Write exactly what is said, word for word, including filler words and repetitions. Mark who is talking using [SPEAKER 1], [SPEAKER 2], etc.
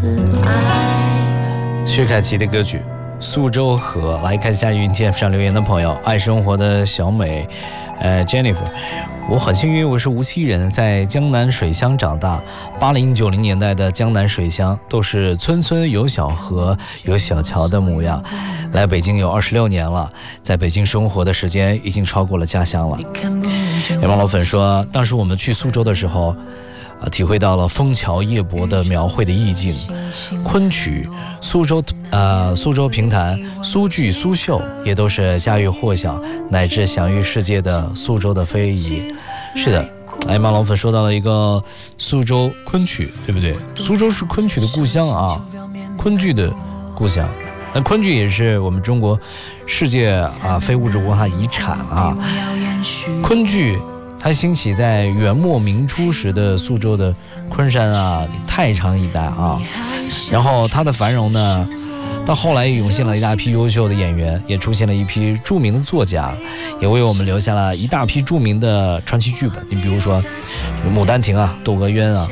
[SPEAKER 1] 薛凯琪的歌曲《苏州河》。来看一下云 T F 上留言的朋友，爱生活的小美，呃 Jennifer， 我很幸运，我是无锡人，在江南水乡长大。八零九零年代的江南水乡都是村村有小河有小桥的模样。来北京有二十六年了，在北京生活的时间已经超过了家乡了。有网老粉说，当时我们去苏州的时候，呃、体会到了枫桥夜泊的描绘的意境。昆曲、苏州呃苏州评弹、苏剧、苏绣也都是家喻户晓，乃至享誉世界的苏州的非遗。是的，哎，马老粉说到了一个苏州昆曲，对不对？苏州是昆曲的故乡啊，昆剧的故乡。那昆剧也是我们中国世界啊非物质文化遗产啊。昆剧它兴起在元末明初时的苏州的昆山啊、太常一带啊，然后它的繁荣呢，到后来也涌现了一大批优秀的演员，也出现了一批著名的作家，也为我们留下了一大批著名的传奇剧本。你比如说《牡丹亭》啊、《窦娥冤》啊，